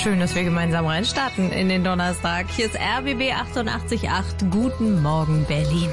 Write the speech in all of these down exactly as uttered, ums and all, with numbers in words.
Schön, dass wir gemeinsam reinstarten in den Donnerstag. Hier ist R B B achtundachtzig Komma acht. Guten Morgen, Berlin.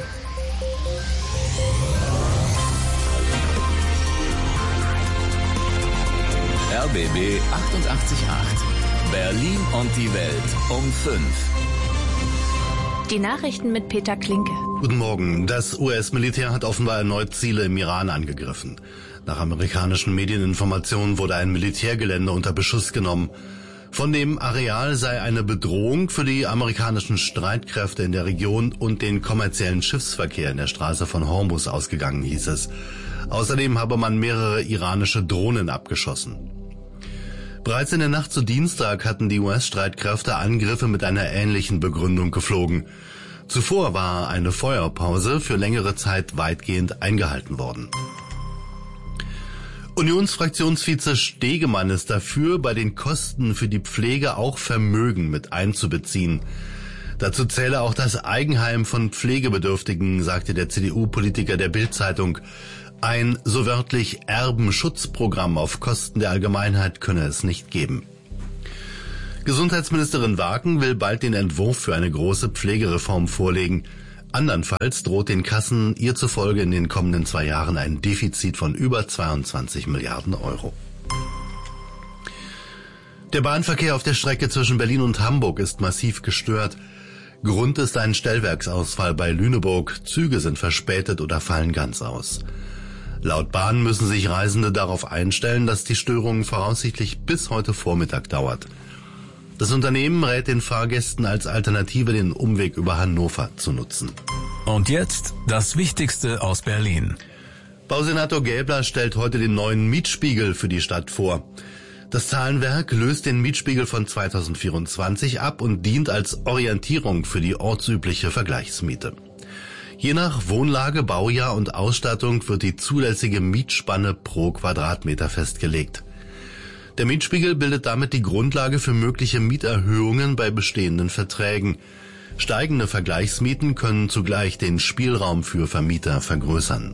R B B achtundachtzig Komma acht. Berlin und die Welt um fünf. Die Nachrichten mit Peter Klinke. Guten Morgen. Das U S-Militär hat offenbar erneut Ziele im Iran angegriffen. Nach amerikanischen Medieninformationen wurde ein Militärgelände unter Beschuss genommen. Von dem Areal sei eine Bedrohung für die amerikanischen Streitkräfte in der Region und den kommerziellen Schiffsverkehr in der Straße von Hormuz ausgegangen, hieß es. Außerdem habe man mehrere iranische Drohnen abgeschossen. Bereits in der Nacht zu Dienstag hatten die U S-Streitkräfte Angriffe mit einer ähnlichen Begründung geflogen. Zuvor war eine Feuerpause für längere Zeit weitgehend eingehalten worden. Unionsfraktionsvize Stegemann ist dafür, bei den Kosten für die Pflege auch Vermögen mit einzubeziehen. Dazu zähle auch das Eigenheim von Pflegebedürftigen, sagte der C D U-Politiker der Bild-Zeitung. Ein so wörtlich Erbenschutzprogramm auf Kosten der Allgemeinheit könne es nicht geben. Gesundheitsministerin Waken will bald den Entwurf für eine große Pflegereform vorlegen. Andernfalls droht den Kassen ihr zufolge in den kommenden zwei Jahren ein Defizit von über zweiundzwanzig Milliarden Euro. Der Bahnverkehr auf der Strecke zwischen Berlin und Hamburg ist massiv gestört. Grund ist ein Stellwerksausfall bei Lüneburg. Züge sind verspätet oder fallen ganz aus. Laut Bahn müssen sich Reisende darauf einstellen, dass die Störung voraussichtlich bis heute Vormittag dauert. Das Unternehmen rät den Fahrgästen als Alternative, den Umweg über Hannover zu nutzen. Und jetzt das Wichtigste aus Berlin. Bausenator Gäbler stellt heute den neuen Mietspiegel für die Stadt vor. Das Zahlenwerk löst den Mietspiegel von zweitausendvierundzwanzig ab und dient als Orientierung für die ortsübliche Vergleichsmiete. Je nach Wohnlage, Baujahr und Ausstattung wird die zulässige Mietspanne pro Quadratmeter festgelegt. Der Mietspiegel bildet damit die Grundlage für mögliche Mieterhöhungen bei bestehenden Verträgen. Steigende Vergleichsmieten können zugleich den Spielraum für Vermieter vergrößern.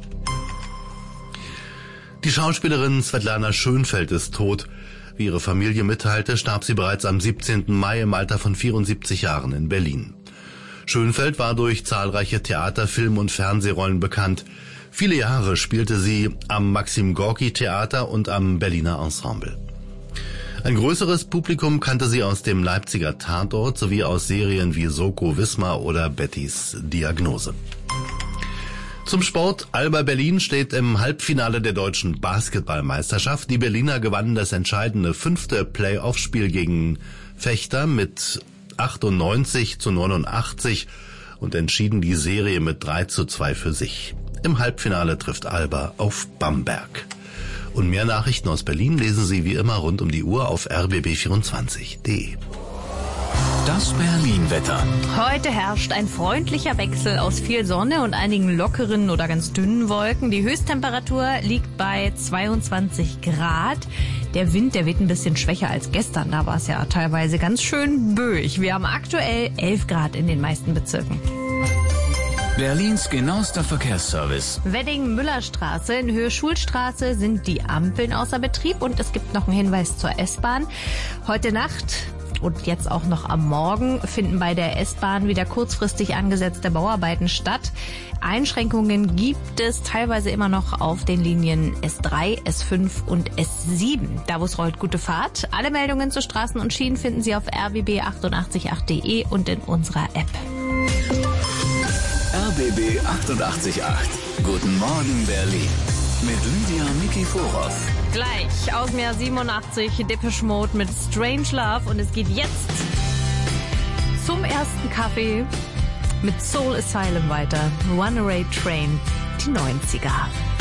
Die Schauspielerin Svetlana Schönfeld ist tot. Wie ihre Familie mitteilte, starb sie bereits am siebzehnten Mai im Alter von vierundsiebzig Jahren in Berlin. Schönfeld war durch zahlreiche Theater-, Film- und Fernsehrollen bekannt. Viele Jahre spielte sie am Maxim-Gorki-Theater und am Berliner Ensemble. Ein größeres Publikum kannte sie aus dem Leipziger Tatort sowie aus Serien wie Soko Wismar oder Bettys Diagnose. Zum Sport. Alba Berlin steht im Halbfinale der deutschen Basketballmeisterschaft. Die Berliner gewannen das entscheidende fünfte Playoff-Spiel gegen Vechta mit achtundneunzig zu neunundachtzig und entschieden die Serie mit drei zu zwei für sich. Im Halbfinale trifft Alba auf Bamberg. Und mehr Nachrichten aus Berlin lesen Sie wie immer rund um die Uhr auf r b b vierundzwanzig punkt d e. Das Berlin-Wetter. Heute herrscht ein freundlicher Wechsel aus viel Sonne und einigen lockeren oder ganz dünnen Wolken. Die Höchsttemperatur liegt bei zweiundzwanzig Grad. Der Wind, der weht ein bisschen schwächer als gestern. Da war es ja teilweise ganz schön böig. Wir haben aktuell elf Grad in den meisten Bezirken. Berlins genauester Verkehrsservice. Wedding-Müllerstraße in Höhe Schulstraße sind die Ampeln außer Betrieb und es gibt noch einen Hinweis zur S-Bahn. Heute Nacht und jetzt auch noch am Morgen finden bei der S-Bahn wieder kurzfristig angesetzte Bauarbeiten statt. Einschränkungen gibt es teilweise immer noch auf den Linien S drei, S fünf und S sieben. Da wo es rollt, gute Fahrt. Alle Meldungen zu Straßen und Schienen finden Sie auf r b b achtundachtzig Komma acht punkt d e und in unserer App. R B B achtundachtzig Komma acht. Guten Morgen, Berlin. Mit Lydia Nikiforov. Gleich aus dem Jahr siebenundachtzig Depeche Mode mit Strange Love. Und es geht jetzt zum ersten Kaffee mit Soul Asylum weiter. Runaway Train, die neunziger.